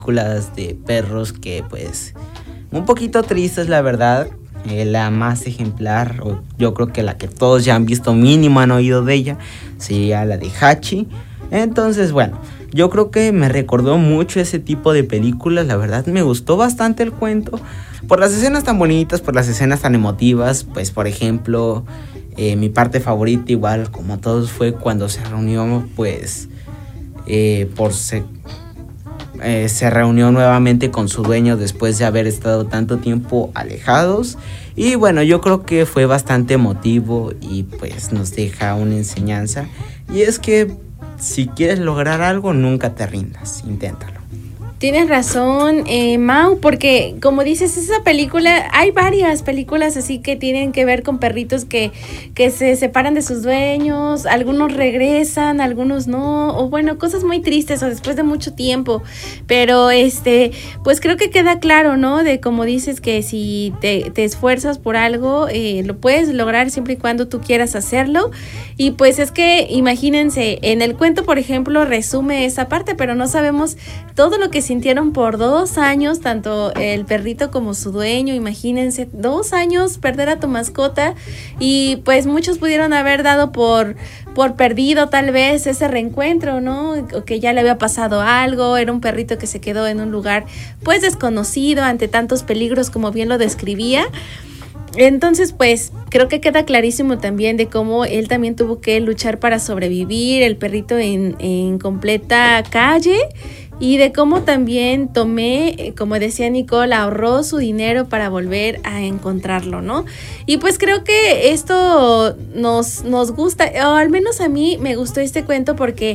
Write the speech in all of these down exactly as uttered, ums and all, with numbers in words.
películas de perros que pues un poquito tristes, la verdad. Eh, la más ejemplar, o yo creo que la que todos ya han visto, mínimo han oído de ella, sería la de Hachi. Entonces, bueno, yo creo que me recordó mucho ese tipo de películas. La verdad me gustó bastante el cuento, por las escenas tan bonitas, por las escenas tan emotivas. Pues por ejemplo, eh, mi parte favorita, igual como todos, fue cuando se reunió, pues eh, por se, eh, se reunió nuevamente con su dueño después de haber estado tanto tiempo alejados. Y bueno, yo creo que fue bastante emotivo y pues nos deja una enseñanza, y es que si quieres lograr algo, nunca te rindas, inténtalo. Tienes razón, eh, Mau, porque como dices, esa película, hay varias películas así que tienen que ver con perritos que, que se separan de sus dueños, algunos regresan, algunos no, o bueno, cosas muy tristes o después de mucho tiempo, pero este, pues creo que queda claro, ¿no? De como dices, que si te, te esfuerzas por algo, eh, lo puedes lograr siempre y cuando tú quieras hacerlo. Y pues es que imagínense, en el cuento, por ejemplo, resume esa parte, pero no sabemos todo lo que sintieron por dos años, tanto el perrito como su dueño. Imagínense, dos años perder a tu mascota, y pues muchos pudieron haber dado por, por perdido tal vez ese reencuentro, ¿no? O que ya le había pasado algo, era un perrito que se quedó en un lugar pues desconocido ante tantos peligros como bien lo describía. Entonces, pues, creo que queda clarísimo también de cómo él también tuvo que luchar para sobrevivir, el perrito en, en completa calle, y de cómo también Tomé, como decía Nicole, ahorró su dinero para volver a encontrarlo, ¿no? Y pues creo que esto nos, nos gusta, o al menos a mí me gustó este cuento porque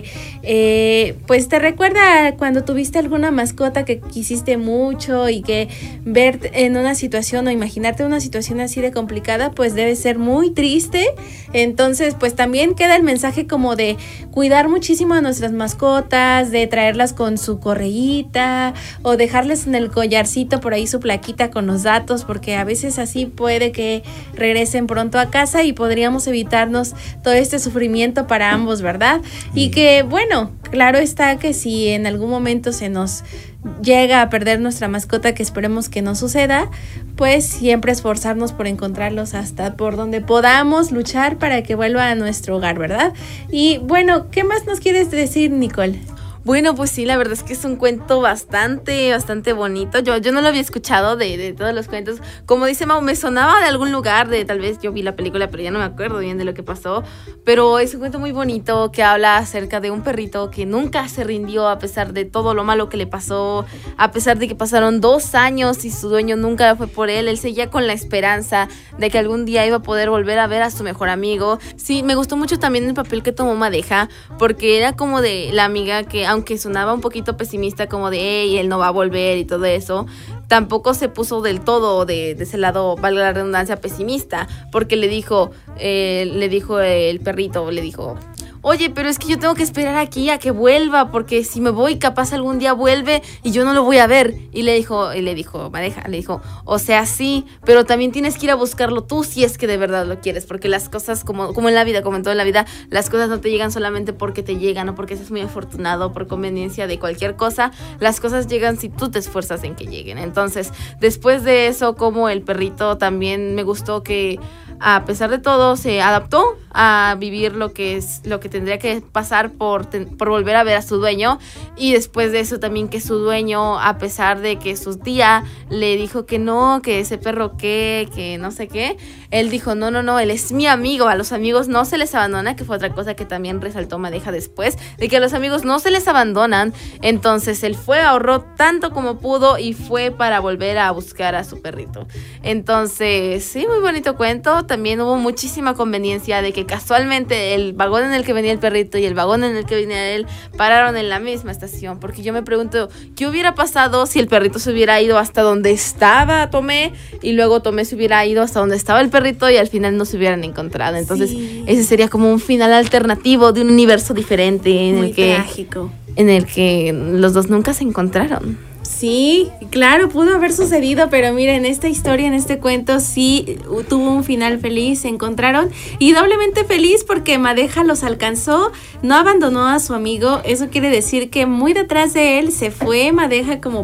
eh, pues te recuerda cuando tuviste alguna mascota que quisiste mucho, y que ver en una situación o imaginarte una situación así de complicada pues debe ser muy triste. Entonces pues también queda el mensaje como de cuidar muchísimo a nuestras mascotas, de traerlas con su correíta o dejarles en el collarcito por ahí su plaquita con los datos, porque a veces así puede que regresen pronto a casa y podríamos evitarnos todo este sufrimiento para ambos, ¿verdad? Y que bueno, claro está que si en algún momento se nos llega a perder nuestra mascota, que esperemos que no suceda, pues siempre esforzarnos por encontrarlos hasta por donde podamos, luchar para que vuelva a nuestro hogar, ¿verdad? Y bueno, ¿qué más nos quieres decir, Nicole? Bueno, pues sí, la verdad es que es un cuento bastante, bastante bonito. Yo, yo no lo había escuchado de, de todos los cuentos. Como dice Mau, me sonaba de algún lugar, de tal vez yo vi la película, pero ya no me acuerdo bien de lo que pasó. Pero es un cuento muy bonito que habla acerca de un perrito que nunca se rindió a pesar de todo lo malo que le pasó, a pesar de que pasaron dos años y su dueño nunca fue por él. Él seguía con la esperanza de que algún día iba a poder volver a ver a su mejor amigo. Sí, me gustó mucho también el papel que tomó Madeja, porque era como de la amiga que, aunque sonaba un poquito pesimista, como de hey, él no va a volver y todo eso, tampoco se puso del todo de, de ese lado, valga la redundancia, pesimista, porque le dijo, eh, le dijo el perrito, le dijo, oye, pero es que yo tengo que esperar aquí a que vuelva, porque si me voy, capaz algún día vuelve y yo no lo voy a ver. Y le dijo, y le dijo, Madeja, le dijo, o sea, sí, pero también tienes que ir a buscarlo tú si es que de verdad lo quieres, porque las cosas, como, como en la vida, como en toda la vida, las cosas no te llegan solamente porque te llegan o porque seas muy afortunado, por conveniencia de cualquier cosa. Las cosas llegan si tú te esfuerzas en que lleguen. Entonces, después de eso, como el perrito, también me gustó que a pesar de todo se adaptó a vivir lo que es lo que tendría que pasar por, por volver a ver a su dueño. Y después de eso también que su dueño, a pesar de que su tía le dijo que no, que ese perro qué, que no sé qué, él dijo no, no, no, él es mi amigo, a los amigos no se les abandona, que fue otra cosa que también resaltó Madeja después, de que a los amigos no se les abandonan. Entonces él fue, ahorró tanto como pudo y fue para volver a buscar a su perrito. Entonces sí, muy bonito cuento. También hubo muchísima conveniencia de que casualmente el vagón en el que venía el perrito y el vagón en el que venía él pararon en la misma estación, porque yo me pregunto qué hubiera pasado si el perrito se hubiera ido hasta donde estaba Tomé y luego Tomé se hubiera ido hasta donde estaba el perrito y al final no se hubieran encontrado. Entonces sí, ese sería como un final alternativo de un universo diferente en muy el que trágico, en el que los dos nunca se encontraron. Sí, claro, pudo haber sucedido, pero miren, esta historia, en este cuento, sí tuvo un final feliz, se encontraron, y doblemente feliz porque Madeja los alcanzó, no abandonó a su amigo. Eso quiere decir que muy detrás de él se fue Madeja como